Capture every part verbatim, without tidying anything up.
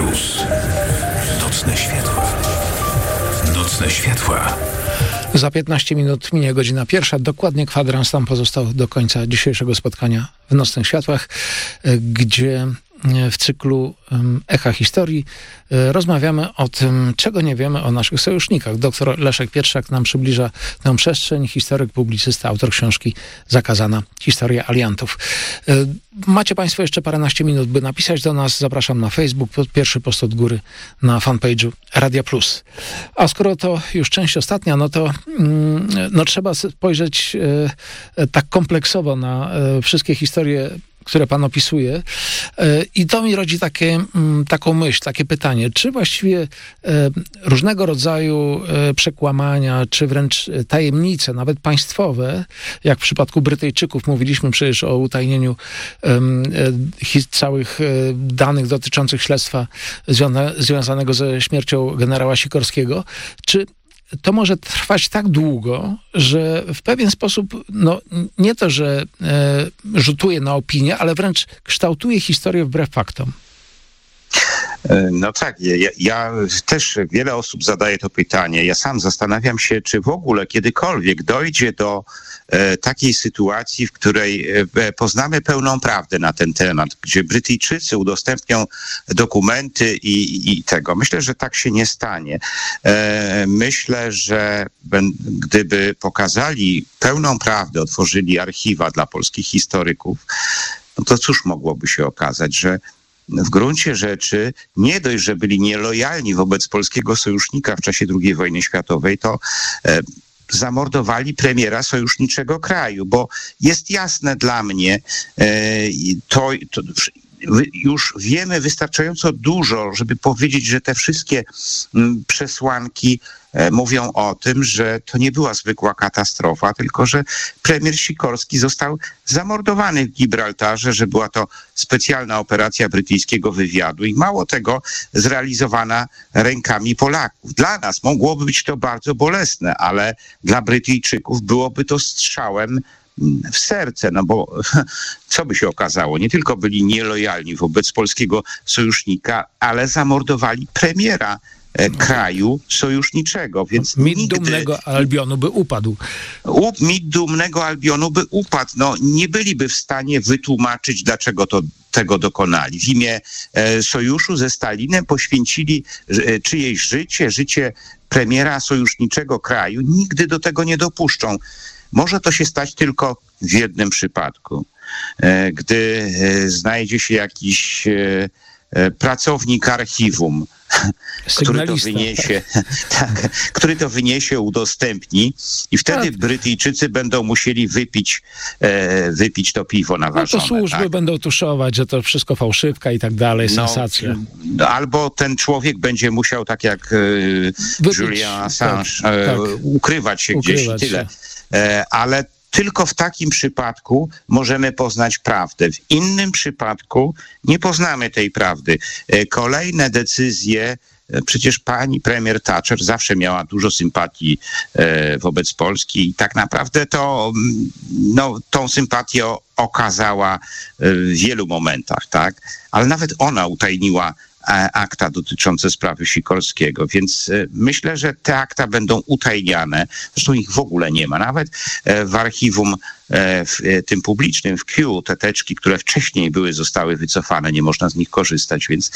Plus. Nocne światła. Nocne światła. Za piętnaście minut minie godzina pierwsza. Dokładnie kwadrans nam pozostał do końca dzisiejszego spotkania w Nocnych Światłach, gdzie w cyklu Echa Historii rozmawiamy o tym, czego nie wiemy o naszych sojusznikach. Doktor Leszek Pietrzak nam przybliża tę przestrzeń, historyk, publicysta, autor książki Zakazana historia aliantów. Macie Państwo jeszcze paręnaście minut, by napisać do nas. Zapraszam na Facebook, pierwszy post od góry na fanpage'u Radia Plus. A skoro to już część ostatnia, no to no, trzeba spojrzeć tak kompleksowo na wszystkie historie, które pan opisuje. I to mi rodzi takie, taką myśl, takie pytanie, czy właściwie różnego rodzaju przekłamania, czy wręcz tajemnice, nawet państwowe, jak w przypadku Brytyjczyków, mówiliśmy przecież o utajnieniu całych danych dotyczących śledztwa związanego ze śmiercią generała Sikorskiego, czy to może trwać tak długo, że w pewien sposób, no nie to, że e, rzutuje na opinię, ale wręcz kształtuje historię wbrew faktom. No tak, ja, ja też wiele osób zadaje to pytanie. Ja sam zastanawiam się, czy w ogóle kiedykolwiek dojdzie do e, takiej sytuacji, w której e, poznamy pełną prawdę na ten temat, gdzie Brytyjczycy udostępnią dokumenty i, i tego. Myślę, że tak się nie stanie. E, myślę, że ben, gdyby pokazali pełną prawdę, otworzyli archiwa dla polskich historyków, no to cóż mogłoby się okazać, że w gruncie rzeczy nie dość, że byli nielojalni wobec polskiego sojusznika w czasie drugiej wojny światowej, to e, zamordowali premiera sojuszniczego kraju, bo jest jasne dla mnie, e, to, to już wiemy wystarczająco dużo, żeby powiedzieć, że te wszystkie m, przesłanki e, mówią o tym, że to nie była zwykła katastrofa, tylko że premier Sikorski został zamordowany w Gibraltarze, że była to specjalna operacja brytyjskiego wywiadu i mało tego zrealizowana rękami Polaków. Dla nas mogłoby być to bardzo bolesne, ale dla Brytyjczyków byłoby to strzałem w serce, no bo co by się okazało? Nie tylko byli nielojalni wobec polskiego sojusznika, ale zamordowali premiera kraju sojuszniczego, więc mit nigdy... dumnego Albionu by upadł. Mit dumnego Albionu by upadł. No, nie byliby w stanie wytłumaczyć, dlaczego to tego dokonali. W imię e, sojuszu ze Stalinem poświęcili e, czyjeś życie, życie premiera sojuszniczego kraju. Nigdy do tego nie dopuszczą. Może to się stać tylko w jednym przypadku. E, gdy e, znajdzie się jakiś e, e, pracownik archiwum, który to wyniesie, tak, który to wyniesie, udostępni i wtedy tak. Brytyjczycy będą musieli wypić, e, wypić to piwo naważone. No to służby tak? będą tuszować, że to wszystko fałszywka i tak dalej, sensacja. No, albo ten człowiek będzie musiał, tak jak e, Julian Assange, tak, e, tak. ukrywać się ukrywać gdzieś i tyle. E, ale tylko w takim przypadku możemy poznać prawdę. W innym przypadku nie poznamy tej prawdy. Kolejne decyzje, przecież pani premier Thatcher zawsze miała dużo sympatii wobec Polski i tak naprawdę to no, tą sympatię okazała w wielu momentach, tak? Ale nawet ona utajniła akta dotyczące sprawy Sikorskiego, więc myślę, że te akta będą utajniane. Zresztą ich w ogóle nie ma. Nawet w archiwum w tym publicznym, w Q, te teczki, które wcześniej były, zostały wycofane, nie można z nich korzystać, więc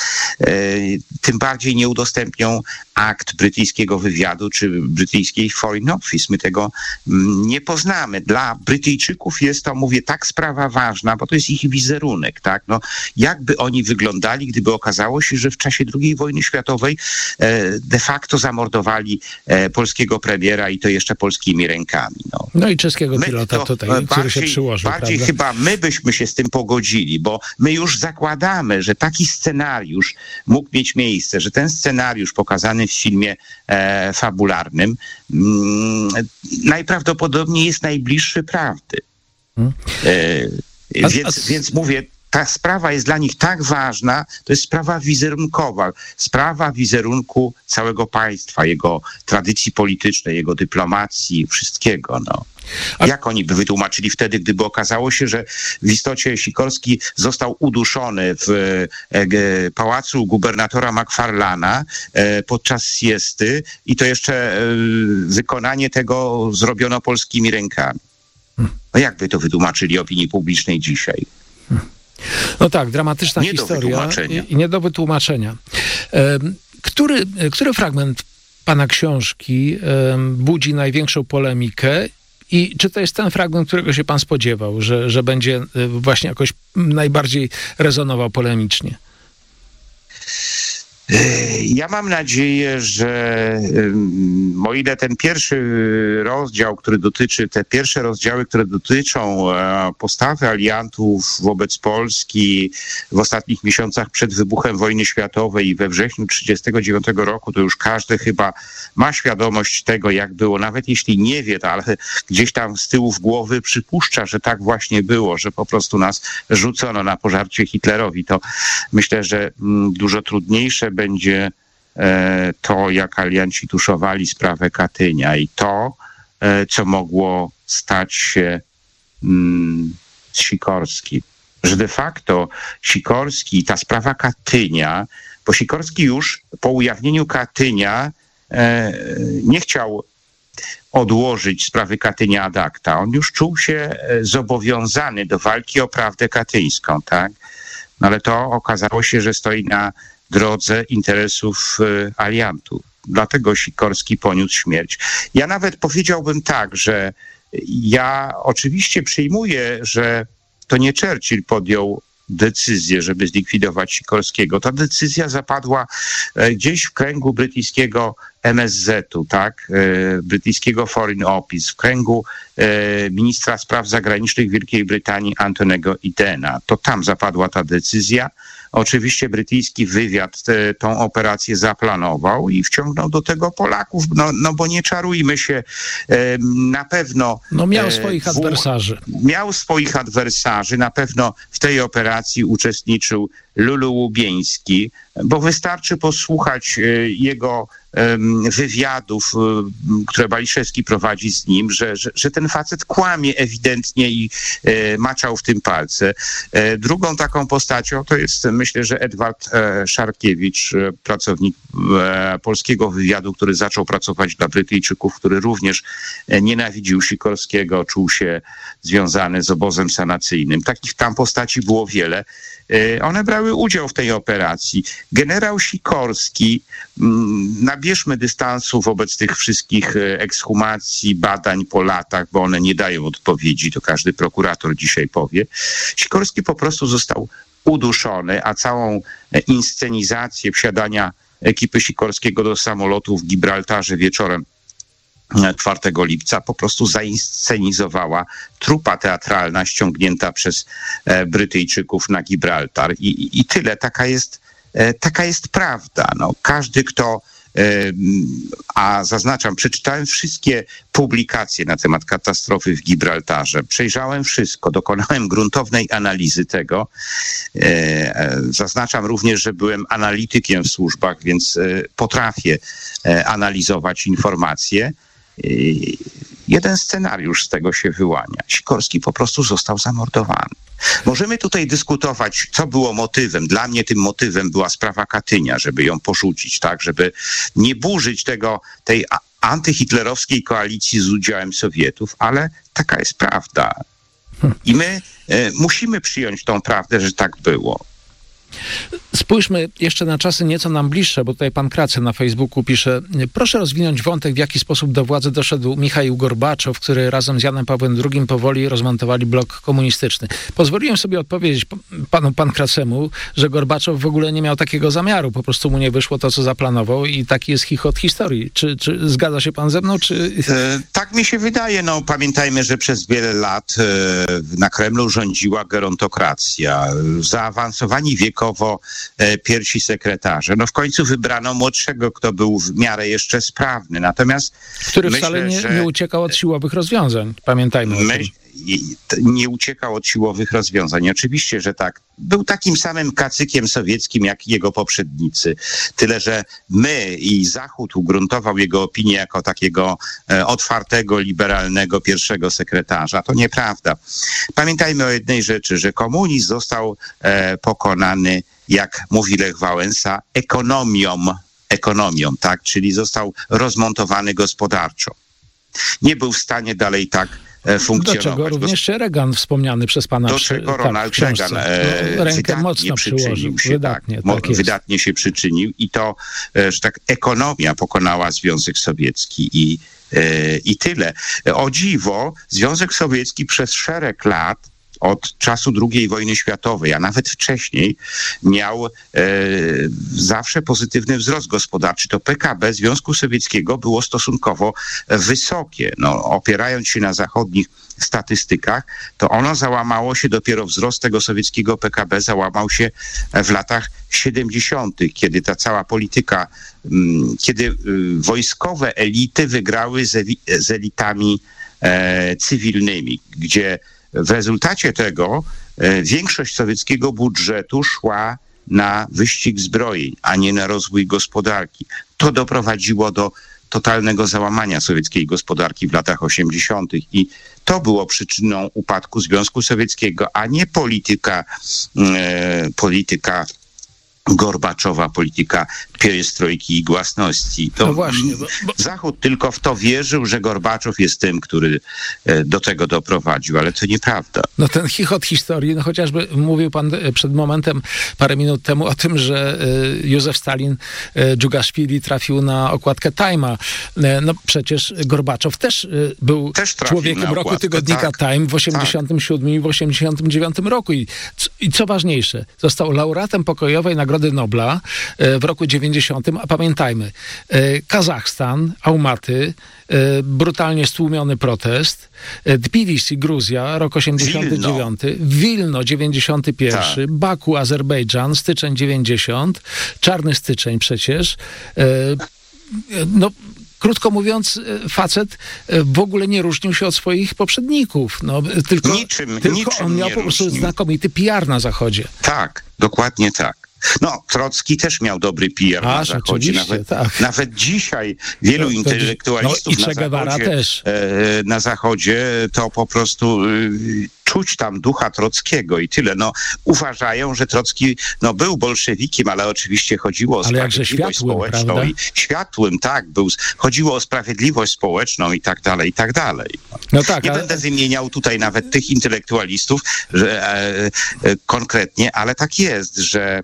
tym bardziej nie udostępnią akt brytyjskiego wywiadu czy brytyjskiej Foreign Office. My tego nie poznamy. Dla Brytyjczyków jest to, mówię, tak sprawa ważna, bo to jest ich wizerunek, tak? No, jakby oni wyglądali, gdyby okazało się, że w czasie drugiej wojny światowej de facto zamordowali polskiego premiera i to jeszcze polskimi rękami. No, no i czeskiego pilota tutaj, który bardziej, się przyłożył. Bardziej prawda? chyba my byśmy się z tym pogodzili, bo my już zakładamy, że taki scenariusz mógł mieć miejsce, że ten scenariusz pokazany w filmie e, fabularnym mm, najprawdopodobniej jest najbliższy prawdy. Hmm. E, a, więc, a... więc mówię, ta sprawa jest dla nich tak ważna, to jest sprawa wizerunkowa, sprawa wizerunku całego państwa, jego tradycji politycznej, jego dyplomacji, wszystkiego, no. A jak oni by wytłumaczyli wtedy, gdyby okazało się, że w istocie Sikorski został uduszony w e, e, pałacu gubernatora McFarlana e, podczas siesty i to jeszcze e, wykonanie tego zrobiono polskimi rękami. No jak by to wytłumaczyli opinii publicznej dzisiaj? No tak, dramatyczna nie historia i, i nie do wytłumaczenia. E, który, który fragment pana książki e, budzi największą polemikę? I czy to jest ten fragment, którego się pan spodziewał, że, że będzie właśnie jakoś najbardziej rezonował polemicznie? Ja mam nadzieję, że o ile ten pierwszy rozdział, który dotyczy, te pierwsze rozdziały, które dotyczą postawy aliantów wobec Polski w ostatnich miesiącach przed wybuchem wojny światowej i we wrześniu tysiąc dziewięćset trzydziestego dziewiątego roku, to już każdy chyba ma świadomość tego, jak było, nawet jeśli nie wie, to ale gdzieś tam z tyłu w głowy przypuszcza, że tak właśnie było, że po prostu nas rzucono na pożarcie Hitlerowi. To myślę, że dużo trudniejsze będzie to, jak alianci tuszowali sprawę Katynia i to, co mogło stać się z Sikorskim. Że de facto Sikorski, ta sprawa Katynia, bo Sikorski już po ujawnieniu Katynia nie chciał odłożyć sprawy Katynia ad acta. On już czuł się zobowiązany do walki o prawdę katyńską, tak? No ale to okazało się, że stoi na drodze interesów y, aliantów. Dlatego Sikorski poniósł śmierć. Ja nawet powiedziałbym tak, że ja oczywiście przyjmuję, że to nie Churchill podjął decyzję, żeby zlikwidować Sikorskiego. Ta decyzja zapadła e, gdzieś w kręgu brytyjskiego M S Z-u, tak, e, brytyjskiego Foreign Office, w kręgu e, ministra spraw zagranicznych Wielkiej Brytanii Antonego Idena. To tam zapadła ta decyzja. Oczywiście brytyjski wywiad te, tą operację zaplanował i wciągnął do tego Polaków, no, no bo nie czarujmy się, e, na pewno... No miał swoich e, w, adwersarzy. Miał swoich adwersarzy, na pewno w tej operacji uczestniczył Lulu Łubieński, bo wystarczy posłuchać e, jego wywiadów, które Baliszewski prowadzi z nim, że, że, że ten facet kłamie ewidentnie i e, maczał w tym palce. E, drugą taką postacią to jest, myślę, że Edward e, Szarkiewicz, e, pracownik e, polskiego wywiadu, który zaczął pracować dla Brytyjczyków, który również e, nienawidził Sikorskiego, czuł się związany z obozem sanacyjnym. Takich tam postaci było wiele. E, one brały udział w tej operacji. Generał Sikorski, m, nabierzmy dystansu wobec tych wszystkich ekshumacji, badań po latach, bo one nie dają odpowiedzi, to każdy prokurator dzisiaj powie. Sikorski po prostu został uduszony, a całą inscenizację wsiadania ekipy Sikorskiego do samolotu w Gibraltarze wieczorem czwartego lipca po prostu zainscenizowała trupa teatralna ściągnięta przez Brytyjczyków na Gibraltar. I, i, i tyle. Taka jest, taka jest prawda. No, każdy, kto a zaznaczam, przeczytałem wszystkie publikacje na temat katastrofy w Gibraltarze. Przejrzałem wszystko, dokonałem gruntownej analizy tego. Zaznaczam również, że byłem analitykiem w służbach, więc potrafię analizować informacje. Jeden scenariusz z tego się wyłania. Sikorski po prostu został zamordowany. Możemy tutaj dyskutować, co było motywem. Dla mnie tym motywem była sprawa Katynia, żeby ją porzucić, tak, żeby nie burzyć tego, tej antyhitlerowskiej koalicji z udziałem Sowietów, ale taka jest prawda. I my e, musimy przyjąć tą prawdę, że tak było. Spójrzmy jeszcze na czasy nieco nam bliższe, bo tutaj pan Krace na Facebooku pisze: proszę rozwinąć wątek, w jaki sposób do władzy doszedł Michaił Gorbaczow, który razem z Janem Pawłem drugim powoli rozmontowali blok komunistyczny. Pozwoliłem sobie odpowiedzieć panu pan Kracemu, że Gorbaczow w ogóle nie miał takiego zamiaru, po prostu mu nie wyszło to, co zaplanował i taki jest chichot historii. Czy, czy zgadza się pan ze mną? Czy... E, tak mi się wydaje. No, pamiętajmy, że przez wiele lat e, na Kremlu rządziła gerontokracja. Zaawansowani wiekowo e, pierwsi sekretarze. No w końcu wybrano młodszego, kto był w miarę jeszcze sprawny. Natomiast który myślę, wcale nie, że... nie uciekał od siłowych rozwiązań. Pamiętajmy o tym. nie uciekał od siłowych rozwiązań. Oczywiście, że tak. Był takim samym kacykiem sowieckim, jak jego poprzednicy. Tyle, że my i Zachód ugruntował jego opinię jako takiego e, otwartego, liberalnego pierwszego sekretarza. To nieprawda. Pamiętajmy o jednej rzeczy, że komunizm został e, pokonany, jak mówi Lech Wałęsa, ekonomią, ekonomią, tak? Czyli został rozmontowany gospodarczo. Nie był w stanie dalej tak funkcjonować. Do czego również Reagan wspomniany przez pana. Do czego przy, Ronald tak, Reagan no, rękę mocno przyczynił się, wydatnie, tak, tak wydatnie się przyczynił i to, że tak ekonomia pokonała Związek Sowiecki i, i tyle. O dziwo, Związek Sowiecki przez szereg lat od czasu drugiej wojny światowej, a nawet wcześniej, miał e, zawsze pozytywny wzrost gospodarczy. To P K B Związku Sowieckiego było stosunkowo wysokie. No, opierając się na zachodnich statystykach, to ono załamało się, dopiero wzrost tego sowieckiego P K B załamał się w latach siedemdziesiątych, kiedy ta cała polityka, kiedy wojskowe elity wygrały z, eli- z elitami e, cywilnymi, gdzie w rezultacie tego e, większość sowieckiego budżetu szła na wyścig zbrojeń, a nie na rozwój gospodarki. To doprowadziło do totalnego załamania sowieckiej gospodarki w latach osiemdziesiątych i to było przyczyną upadku Związku Sowieckiego, a nie polityka, e, polityka Gorbaczowa, polityka pierestrojki i głasności. To no właśnie, bo, bo... Zachód tylko w to wierzył, że Gorbaczow jest tym, który do tego doprowadził, ale to nieprawda. No ten chichot historii, no chociażby mówił pan przed momentem, parę minut temu o tym, że Józef Stalin, Dżugaszwili trafił na okładkę Time'a. No przecież Gorbaczow też był też człowiekiem roku tygodnika tak, Time w osiemdziesiątym siódmym tak. i w osiemdziesiątym dziewiątym roku. I, I co ważniejsze, został laureatem pokojowej Nagrody Nobla w roku dziewięćdziesiątym, a pamiętajmy, Kazachstan, Almaty, brutalnie stłumiony protest, Tbilisi, Gruzja, rok osiemdziesiąty dziewiąty, Wilno, Wilno dziewięćdziesiąty pierwszy, tak. Baku, Azerbejdżan, styczeń dziewięćdziesiąty, czarny styczeń przecież. No, krótko mówiąc, facet w ogóle nie różnił się od swoich poprzedników. No, tylko niczym, tylko niczym on miał po prostu znakomity P R na Zachodzie. Tak, dokładnie tak. No, Trocki też miał dobry P R A, na Zachodzie. Nawet, tak. nawet dzisiaj wielu no, intelektualistów no, na, zachodzie, też. E, na Zachodzie to po prostu e, czuć tam ducha Trockiego i tyle. No, uważają, że Trocki no, był bolszewikiem, ale oczywiście chodziło o ale sprawiedliwość światłym, społeczną. Prawda? I światłym, tak, był, chodziło o sprawiedliwość społeczną i tak dalej, i tak dalej. No tak, Nie ale... będę wymieniał tutaj nawet tych intelektualistów że, e, e, konkretnie, ale tak jest, że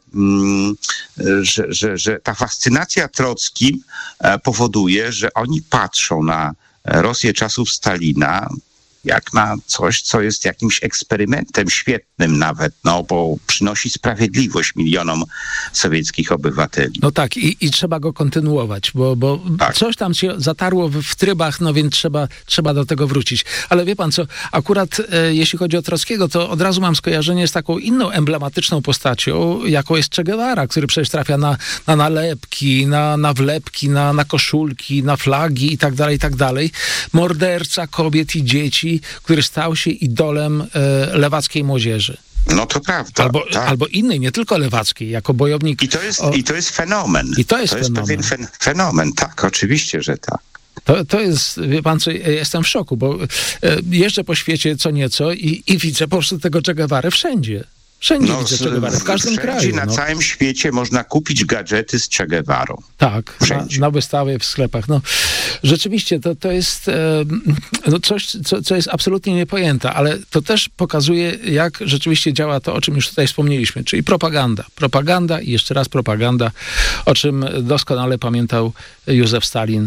Że, że, że ta fascynacja Trockim powoduje, że oni patrzą na Rosję czasów Stalina jak na coś, co jest jakimś eksperymentem świetnym nawet, no bo przynosi sprawiedliwość milionom sowieckich obywateli. No tak, i, i trzeba go kontynuować, bo, bo tak. coś tam się zatarło w, w trybach, no więc trzeba, trzeba do tego wrócić. Ale wie pan co, akurat e, jeśli chodzi o Trockiego, to od razu mam skojarzenie z taką inną emblematyczną postacią, jaką jest Che Guevara, który przecież trafia na, na nalepki, na, na wlepki, na, na koszulki, na flagi i tak dalej, i tak dalej. Morderca kobiet i dzieci, który stał się idolem e, lewackiej młodzieży. No to prawda. Albo, tak. albo innej, nie tylko lewackiej, jako bojownik. I to jest, o... i to jest fenomen. I to jest, to jest fenomen. pewien fenomen, tak, oczywiście, że tak. To, to jest, wie pan co, ja jestem w szoku, bo e, jeżdżę po świecie co nieco i, i widzę po prostu tego Che Guevarę wszędzie. Wszędzie no, widzę Che Guevarę, w każdym kraju. na no. całym świecie można kupić gadżety z Che Guevarą. Tak, na, na wystawie, w sklepach. No, rzeczywiście to, to jest e, no coś, co, co jest absolutnie niepojęte, ale to też pokazuje, jak rzeczywiście działa to, o czym już tutaj wspomnieliśmy, czyli propaganda. Propaganda i jeszcze raz propaganda, o czym doskonale pamiętał Józef Stalin,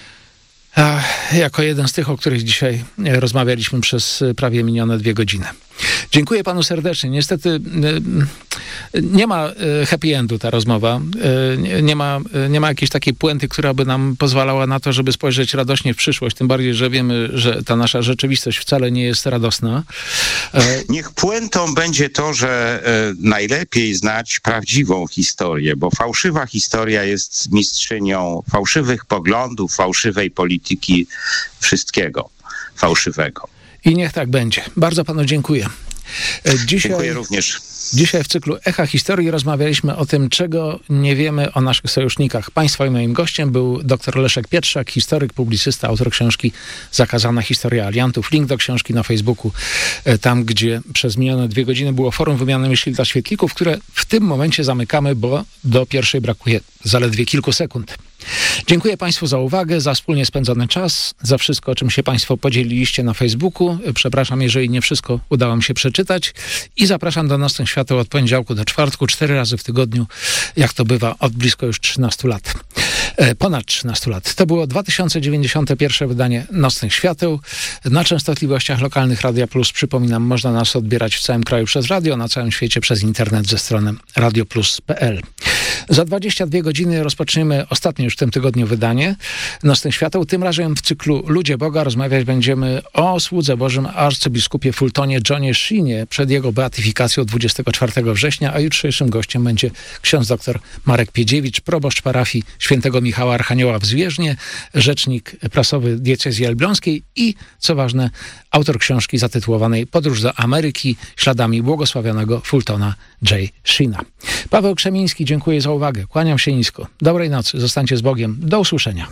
jako jeden z tych, o których dzisiaj rozmawialiśmy przez prawie minione dwie godziny. Dziękuję panu serdecznie. Niestety nie ma happy endu ta rozmowa. Nie ma, nie ma jakiejś takiej puenty, która by nam pozwalała na to, żeby spojrzeć radośnie w przyszłość. Tym bardziej, że wiemy, że ta nasza rzeczywistość wcale nie jest radosna. Niech puentą będzie to, że najlepiej znać prawdziwą historię, bo fałszywa historia jest mistrzynią fałszywych poglądów, fałszywej polityki, wszystkiego fałszywego. I niech tak będzie. Bardzo panu dziękuję. Dzisiaj... Dziękuję również. Dzisiaj w cyklu Echa Historii rozmawialiśmy o tym, czego nie wiemy o naszych sojusznikach. Państwa i moim gościem był dr Leszek Pietrzak, historyk, publicysta, autor książki Zakazana historia aliantów. Link do książki na Facebooku, tam gdzie przez minione dwie godziny było forum wymiany myśli dla świetlików, które w tym momencie zamykamy, bo do pierwszej brakuje zaledwie kilku sekund. Dziękuję Państwu za uwagę, za wspólnie spędzony czas, za wszystko, o czym się Państwo podzieliliście na Facebooku. Przepraszam, jeżeli nie wszystko udało mi się przeczytać i zapraszam do Nocnych Świateł od poniedziałku do czwartku, cztery razy w tygodniu, jak to bywa od blisko już trzynastu lat. E, ponad trzynastu lat. To było dwa tysiące dziewięćdziesiąte pierwsze wydanie Nocnych Świateł. Na częstotliwościach lokalnych Radia Plus, przypominam, można nas odbierać w całym kraju przez radio, na całym świecie przez internet ze strony radio plus kropka p l. Za dwadzieścia dwie godziny rozpoczniemy ostatnie już w tym tygodniu wydanie Nocnych Świateł. Tym razem w cyklu Ludzie Boga rozmawiać będziemy o słudze Bożym arcybiskupie Fultonie Johnie Sheenie przed jego beatyfikacją dwudziestego czwartego września, a jutrzejszym gościem będzie ksiądz dr Marek Piedziewicz, proboszcz parafii świętego Michała Archanioła w Zwierznie, rzecznik prasowy diecezji elbląskiej i, co ważne, autor książki zatytułowanej Podróż do Ameryki śladami błogosławionego Fultona J. Sheena. Paweł Krzemiński, dziękuję za uwagę. Kłaniam się nisko. Dobrej nocy. Zostańcie z Bogiem. Do usłyszenia.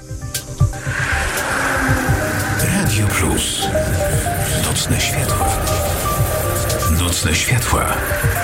Radio Plus. Nocne światła. Nocne światła.